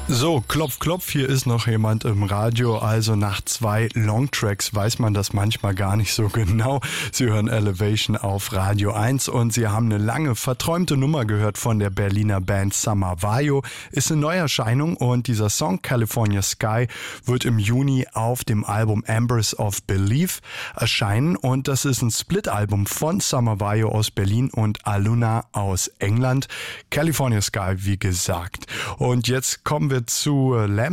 So, klopf, klopf, hier ist noch jemand im Radio. Also nach 2 Longtracks weiß man das manchmal gar nicht so genau. Sie hören Elevation auf Radio 1 und Sie haben eine lange, verträumte Nummer gehört von der Berliner Band Summer Vajo. Ist eine Neuerscheinung und dieser Song California Sky wird im Juni auf dem Album Embers of Belief erscheinen. Und das ist ein Split-Album von Summer Vajo aus Berlin und Aluna aus England. California Sky, wie gesagt. Und jetzt kommen wir zu Lamb